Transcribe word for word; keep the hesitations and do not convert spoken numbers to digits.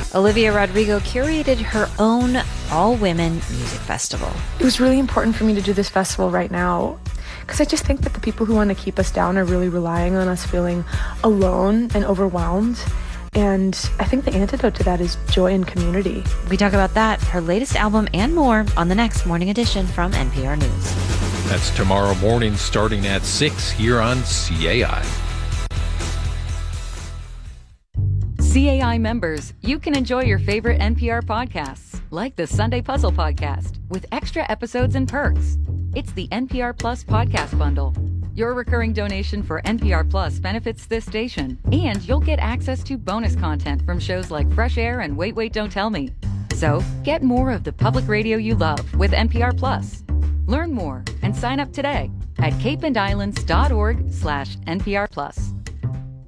Olivia Rodrigo curated her own all-women music festival. It was really important for me to do this festival right now because I just think that the people who want to keep us down are really relying on us feeling alone and overwhelmed. And I think the antidote to that is joy and community. We talk about that, her latest album, and more on the next Morning Edition from N P R News. That's tomorrow morning starting at six here on C A I. C A I members, you can enjoy your favorite N P R podcasts, like the Sunday Puzzle Podcast, with extra episodes and perks. It's the N P R Plus Podcast Bundle. Your recurring donation for N P R Plus benefits this station, and you'll get access to bonus content from shows like Fresh Air and Wait, Wait, Don't Tell Me. So, get more of the public radio you love with N P R Plus. Learn more and sign up today at cape and islands dot org slash N P R Plus.